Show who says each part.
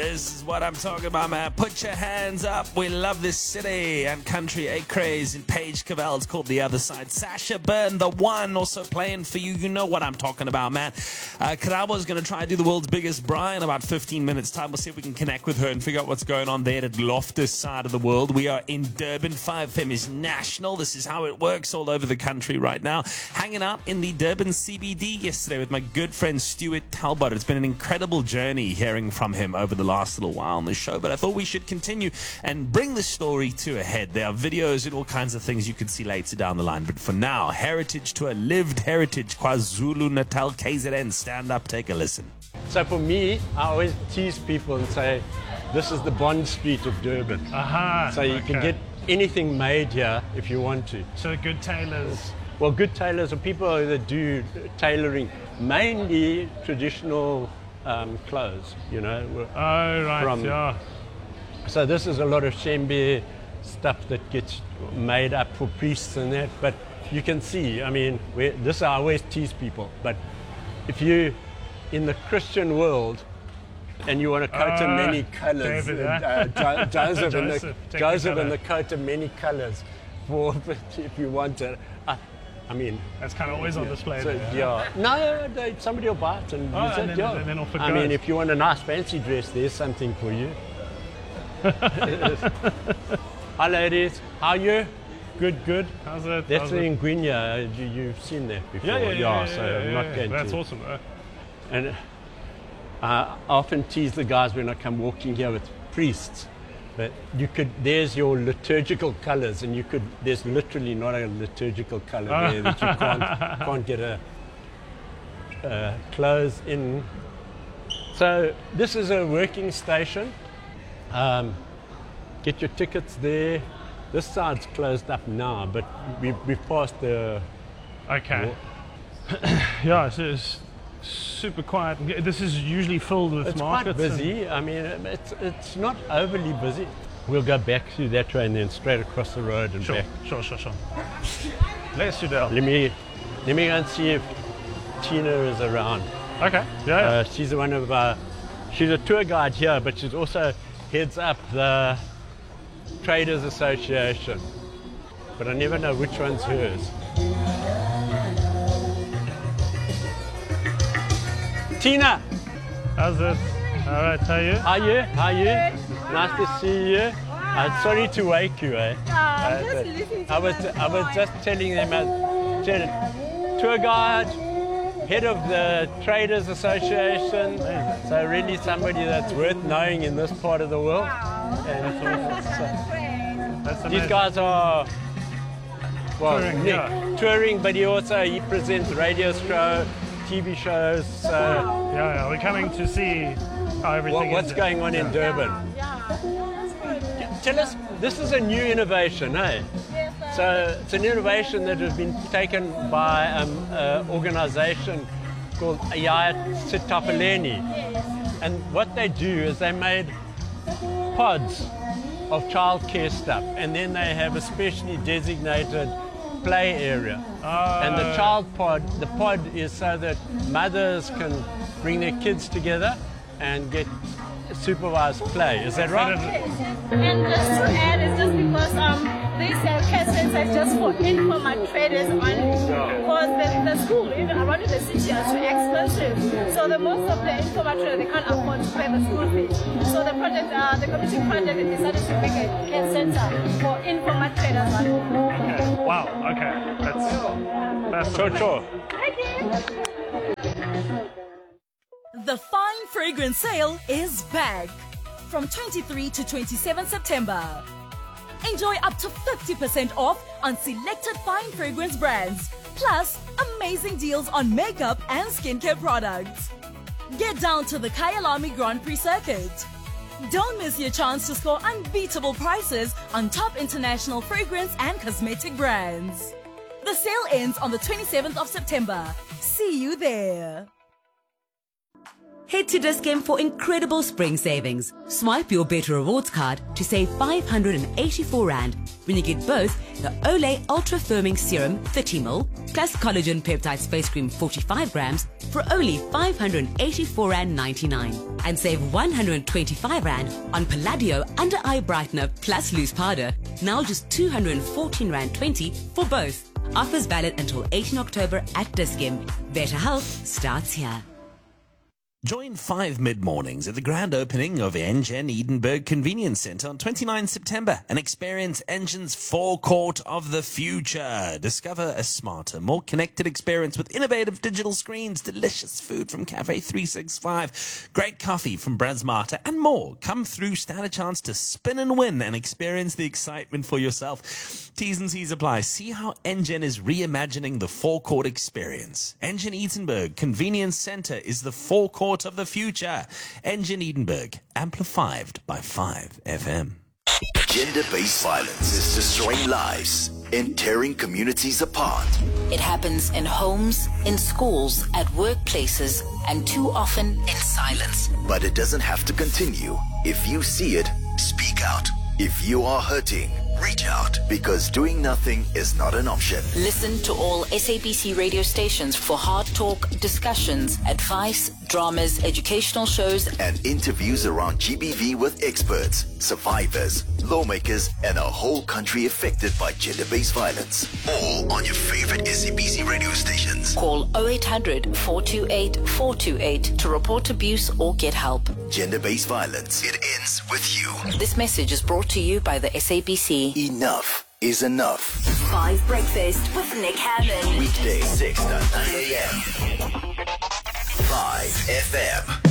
Speaker 1: This is what I'm talking about, man. Put your hands up. We love this city and country. A craze in Paige Cavell. It's called The Other Side. Sasha Byrne, the one, also playing for you. You know what I'm talking about, man. Karabo is going to try to do the world's biggest bra in about 15 minutes time. We'll see if we can connect with her and figure out what's going on there at Loftus side of the world. We are in Durban. 5FM is national. This is how it works all over the country right now. Hanging out in the Durban CBD yesterday with my good friend Stuart Talbot. It's been an incredible journey hearing from him over the last little while on the show, but I thought we should continue and bring the story to a head. There are videos and all kinds of things you can see later down the line, but for now, heritage to a lived heritage. KwaZulu-Natal, KZN. Stand up, take a listen.
Speaker 2: So for me, I always tease people and say, this is the Bond Street of Durban. So you can get anything made here if you want to.
Speaker 3: So good tailors.
Speaker 2: Well, good tailors are people that do tailoring, mainly traditional clothes, you know.
Speaker 3: Oh, right, yeah.
Speaker 2: So this is a lot of Shembe stuff that gets made up for priests and that, but you can see, I mean, this I always tease people, but if you, in the Christian world, and you want a coat of many colors, Joseph and the coat of many colors, if you want it. I mean,
Speaker 3: that's kind of always on display.
Speaker 2: So,
Speaker 3: there.
Speaker 2: No, somebody will buy it and use it.
Speaker 3: And then off it
Speaker 2: I
Speaker 3: goes.
Speaker 2: mean, if you want a nice fancy dress, there's something for you. Hi, ladies. How are you?
Speaker 3: Good. How's it?
Speaker 2: That's in Gwinya. You've seen that before.
Speaker 3: Yeah.
Speaker 2: So I'm not going
Speaker 3: That's
Speaker 2: to.
Speaker 3: awesome.
Speaker 2: And I often tease the guys when I come walking here with priests. But there's your liturgical colors, and there's literally not a liturgical color there that you can't get a clothes in. So this is a working station. Get your tickets there. This side's closed up now, but we've passed the...
Speaker 3: Okay. Yeah, so it's super quiet. This is usually filled with markets.
Speaker 2: It's quite busy. I mean, it's not overly busy. We'll go back through that way and then straight across the road and back.
Speaker 3: Sure. Let's do that.
Speaker 2: Let me go and see if Tina is around.
Speaker 3: Okay. Yeah.
Speaker 2: She's she's a tour guide here, but she's also heads up the Traders Association. But I never know which one's hers. Tina!
Speaker 3: How's it? All right, how are you? Nice to see you.
Speaker 2: Sorry to wake you, eh?
Speaker 4: I'm just listening to
Speaker 2: I was just telling them, tour guide, head of the Traders Association, so really somebody that's worth knowing in this part of the world. And these guys are, touring, but he presents radio show, TV shows.
Speaker 3: Yeah, we're coming to see how everything
Speaker 2: what's going on in Durban. Tell us, this is a new innovation, eh? So it's an innovation that has been taken by an organization called Ayaya Sitapaleni. And what they do is they made pods of childcare stuff, and then they have a specially designated play area. And the the pod is so that mothers can bring their kids together and get supervised play. Is that right?
Speaker 4: And just to add, it's just because they sell care centers just for informal traders only. Because the school around the city is too expensive. So the most of the informal traders, they can't afford to pay the school fees. So the commission project decided to make a care center for informal traders only.
Speaker 3: Okay. Wow, okay. That's
Speaker 2: Sure.
Speaker 4: Thank you.
Speaker 5: The Fine Fragrance Sale is back from 23 to 27 September. Enjoy up to 50% off on selected fine fragrance brands, plus amazing deals on makeup and skincare products. Get down to the Kyalami Grand Prix circuit. Don't miss your chance to score unbeatable prices on top international fragrance and cosmetic brands. The sale ends on the 27th of September. See you there.
Speaker 6: Head to Dis-Chem for incredible spring savings. Swipe your Better Rewards card to save R584 when you get both the Olay Ultra Firming Serum 30ml plus Collagen Peptide Face Cream 45 grams for only R584.99 and save R125 on Palladio Under Eye Brightener plus Loose Powder, now just R214.20 for both. Offers valid until 18 October at Dis-Chem. Better health starts here.
Speaker 1: Join 5 mid-mornings at the grand opening of Engen Edinburgh Convenience Centre on 29 September and experience Engen's forecourt of the future. Discover a smarter, more connected experience with innovative digital screens, delicious food from Cafe 365, great coffee from Brasmarta, and more. Come through, stand a chance to spin and win and experience the excitement for yourself. T's and C's apply. See how Engen is reimagining the forecourt experience. Engen Edinburgh Convenience Centre is the forecourt of the future. Engen Edinburgh, amplified by 5 FM.
Speaker 7: Gender-based violence is destroying lives and tearing communities apart.
Speaker 8: It happens in homes, in schools, at workplaces, and too often in silence.
Speaker 7: But it doesn't have to continue. If you see it, speak out. If you are hurting, reach out, because doing nothing is not an option.
Speaker 8: Listen to all SABC radio stations for hard talk, discussions, advice, dramas, educational shows,
Speaker 7: and interviews around GBV with experts, survivors, lawmakers, and a whole country affected by gender-based violence. All on your favorite SABC radio stations.
Speaker 8: Call 0800 428 428 to report abuse or get help.
Speaker 7: Gender-based violence. It ends with you.
Speaker 8: This message is brought to you by the SABC.
Speaker 7: Enough is enough.
Speaker 5: 5 Breakfast with Nick Hammond.
Speaker 7: Weekday 6 to 9 a.m. 5 FM.